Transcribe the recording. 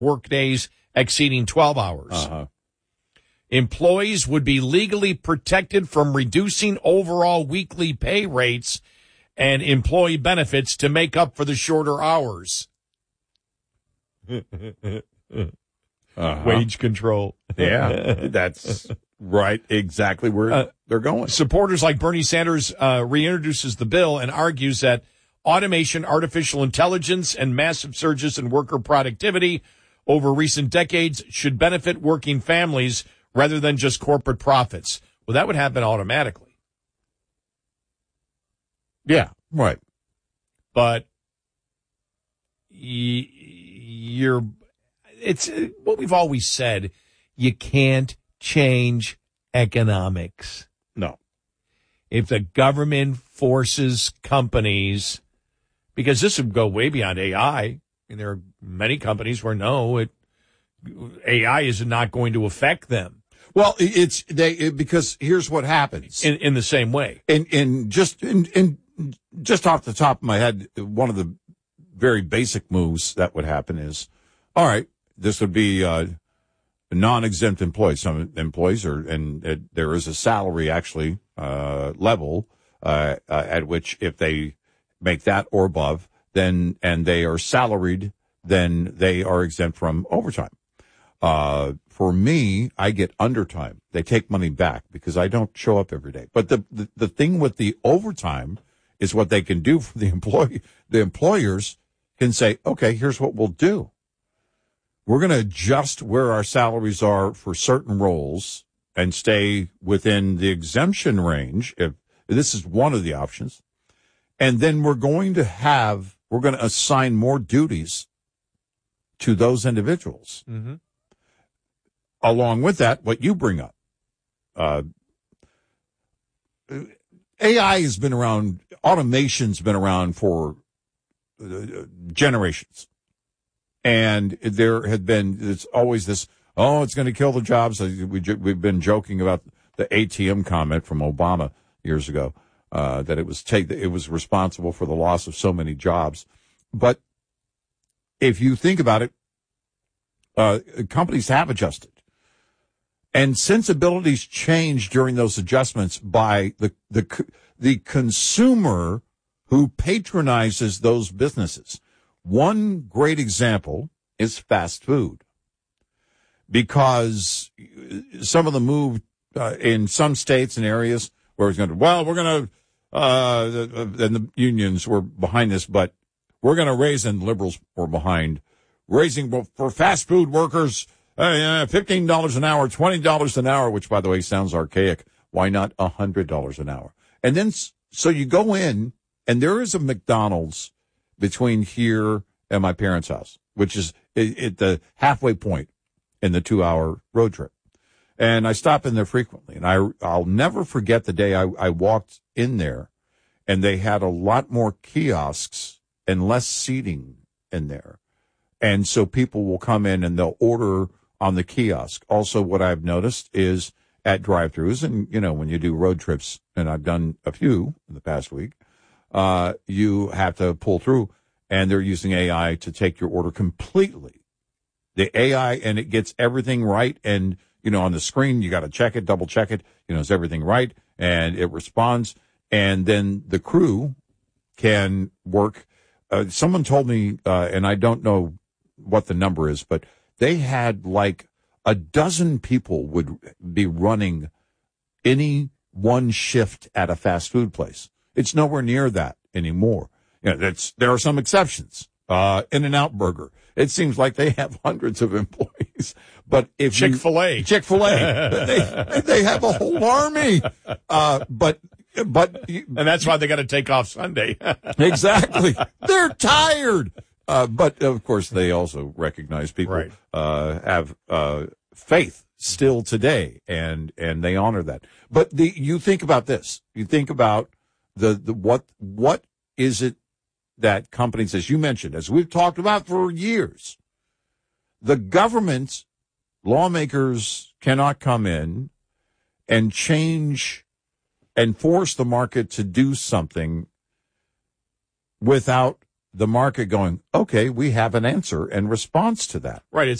workdays exceeding 12 hours. Uh-huh. Employees would be legally protected from reducing overall weekly pay rates and employee benefits to make up for the shorter hours. Wage control. Yeah, that's right. Exactly where they're going. Supporters like Bernie Sanders reintroduces the bill and argues that automation, artificial intelligence, and massive surges in worker productivity over recent decades should benefit working families rather than just corporate profits. Well, that would happen automatically. Yeah, right. But it's what we've always said. You can't change economics. No. If the government forces companies, because this would go way beyond AI, and there are many companies where AI is not going to affect them. Well, because here's what happens In the same way. And just off the top of my head, one of the very basic moves that would happen is, all right, this would be non-exempt employees. Some employees there is a salary actually level at which if they make that or above, and they are salaried, then they are exempt from overtime. For me, I get undertime. They take money back because I don't show up every day. But the thing with the overtime is what they can do for the employee. The employers can say, okay, here's what we'll do. We're going to adjust where our salaries are for certain roles and stay within the exemption range. If this is one of the options. And then we're going to assign more duties to those individuals. Mm-hmm. Along with that, what you bring up, AI has been around, automation's been around for generations. And it's always this, it's going to kill the jobs. We've been joking about the ATM comment from Obama years ago, that it was responsible for the loss of so many jobs. But if you think about it, companies have adjusted. And sensibilities change during those adjustments by the consumer who patronizes those businesses. One great example is fast food, because some of the move in some states and areas where it's going to, and the unions were behind this, but we're going to raise, and liberals were behind raising for fast food workers. $15 an hour, $20 an hour, which, by the way, sounds archaic. Why not $100 an hour? And then, so you go in, and there is a McDonald's between here and my parents' house, which is at the halfway point in the 2-hour road trip. And I stop in there frequently. And I'll never forget the day I walked in there, and they had a lot more kiosks and less seating in there. And so people will come in and they'll order on the kiosk. Also, what I've noticed is at drive-thrus, and, when you do road trips, and I've done a few in the past week, you have to pull through, and they're using AI to take your order completely. The AI, and it gets everything right. And, on the screen, you got to check it, double check it. Is everything right? And it responds. And then the crew can work. Someone told me, and I don't know what the number is, but they had like a dozen people would be running any one shift at a fast food place. It's nowhere near that anymore. There are some exceptions. In-N-Out Burger. It seems like they have hundreds of employees. But if Chick-fil-A, they have a whole army. But and that's why they got to take off Sunday. Exactly. They're tired. But of course, they also recognize people have faith still today, and they honor that. But you think about this. You think about what is it that companies, as you mentioned, as we've talked about for years, the government, lawmakers cannot come in and change and force the market to do something without the market going, okay, we have an answer and response to that. Right.